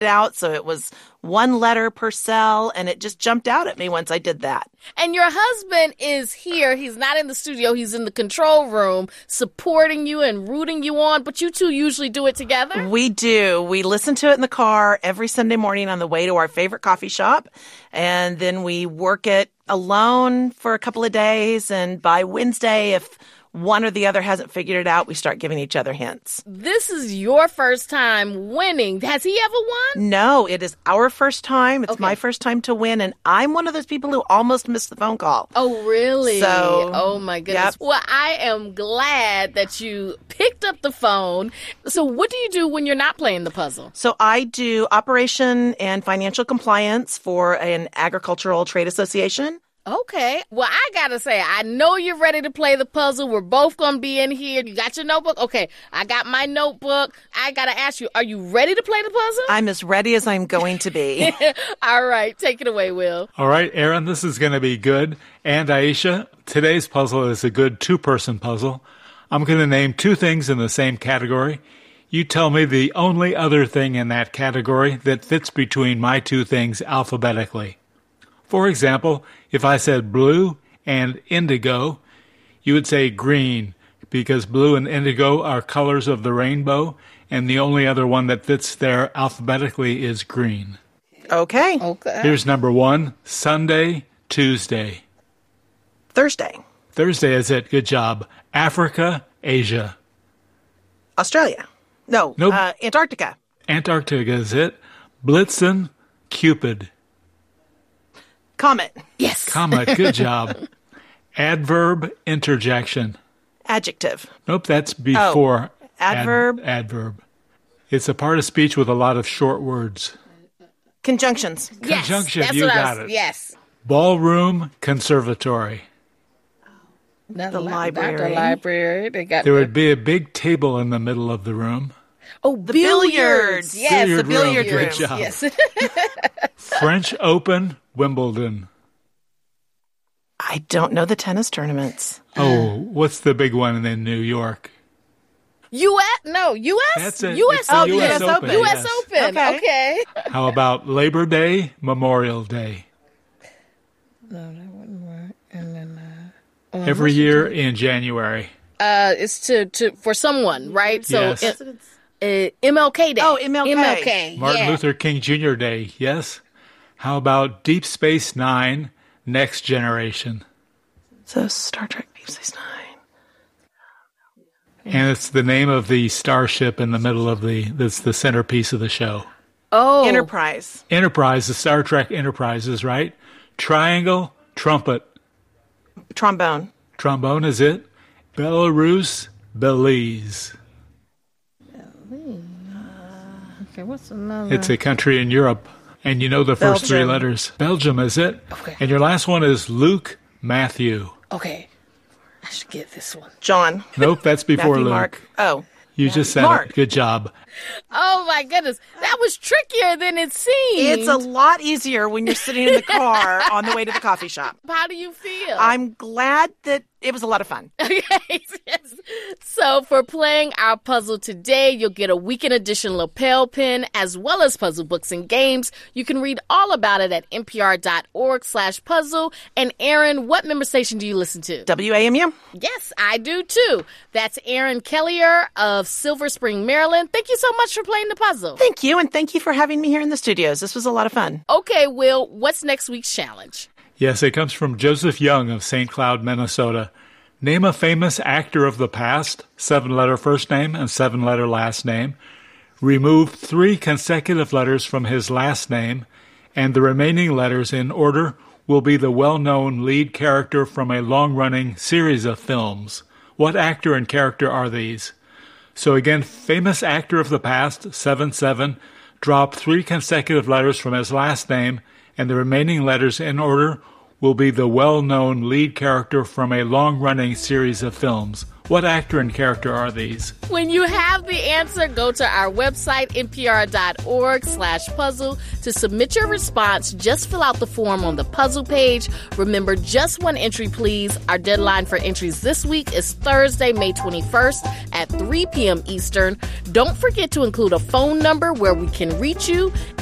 out, so it was one letter per cell, and it just jumped out at me once I did that. And your husband is here. He's not in the studio. He's in the control room supporting you and rooting you on, but you two usually do it together? We do. We listen to it in the car every Sunday morning on the way to our favorite coffee shop, and then we work it alone for a couple of days, and by Wednesday, if one or the other hasn't figured it out, we start giving each other hints. This is your first time winning. Has he ever won? No, it is our first time. It's my first time to win, and I'm one of those people who almost missed the phone call. Oh, really? So, oh, my goodness. Yep. Well, I am glad that you picked up the phone. So what do you do when you're not playing the puzzle? So I do operation and financial compliance for an agricultural trade association. Okay. Well, I gotta say, I know you're ready to play the puzzle. We're both gonna be in here. You got your notebook? Okay, I got my notebook. I gotta ask you, are you ready to play the puzzle? I'm as ready as I'm going to be. All right, take it away, Will. All right, Aaron, this is gonna be good. And Aisha, today's puzzle is a good two-person puzzle. I'm gonna name two things in the same category. You tell me the only other thing in that category that fits between my two things alphabetically. For example, if I said blue and indigo, you would say green, because blue and indigo are colors of the rainbow, and the only other one that fits there alphabetically is green. Okay. Here's number one, Sunday, Tuesday. Thursday. Thursday is it. Good job. Africa, Asia. Australia. No, nope. Antarctica. Antarctica is it. Blitzen, Cupid. Comet. Yes. Comet, good job. Adverb, interjection. Adjective. Nope, that's before. Adverb. Adverb. It's a part of speech with a lot of short words. Conjunctions. Yes, Conjunction, that's you what got it. Yes. Ballroom, conservatory. The library. Not the library. There would be a big table in the middle of the room. Oh, the billiards. Yes, billiard the billiard room. room. Good job. Yes. French Open, Wimbledon. I don't know the tennis tournaments. Oh, what's the big one in New York? U.S. No, U.S. That's it. U.S. It's the U.S. Open. U.S. Yes. Open. Okay. How about Labor Day, Memorial Day? No, that wouldn't work. And then every year in January. It's to for someone, right? So yes. MLK Day. Oh, MLK. MLK. Martin Luther King Jr. Day. Yes. How about Deep Space Nine, Next Generation? So Star Trek Deep Space Nine. And it's the name of the starship in the middle of that's the centerpiece of the show. Oh. Enterprise. Enterprise, the Star Trek Enterprises, right? Triangle, trumpet. Trombone. Trombone is it. Belarus, Belize. Okay, what's another? It's a country in Europe. And you know the first three Belgium. letters. Belgium, is it? Okay. And your last one is Luke, Matthew. Okay. I should get this one. John. Nope, that's before Matthew, Luke. Mark. Oh. You just said Mark. it. Good job. Oh, my goodness. That was trickier than it seemed. It's a lot easier when you're sitting in the car on the way to the coffee shop. How do you feel? I'm glad that it was a lot of fun. Okay, yes. So for playing our puzzle today, you'll get a weekend edition lapel pin as well as puzzle books and games. You can read all about it at npr.org/puzzle. And Aaron, what member station do you listen to? WAMU. Yes, I do too. That's Aaron Kellier of Silver Spring, Maryland. Thank you so much for playing the puzzle. Thank you, and thank you for having me here in the studios. This was a lot of fun. Okay, Will, what's next week's challenge? Yes, it comes from Joseph Young of St. Cloud, Minnesota. Name a famous actor of the past, 7-letter first name and 7-letter last name. Remove 3 consecutive letters from his last name, and the remaining letters in order will be the well-known lead character from a long-running series of films. What actor and character are these? So again, famous actor of the past, 7-7, drop 3 consecutive letters from his last name, and the remaining letters in order will be the well-known lead character from a long-running series of films. What actor and character are these? When you have the answer, go to our website, npr.org/puzzle. To submit your response, just fill out the form on the puzzle page. Remember, just one entry, please. Our deadline for entries this week is Thursday, May 21st at 3 p.m. Eastern. Don't forget to include a phone number where we can reach you.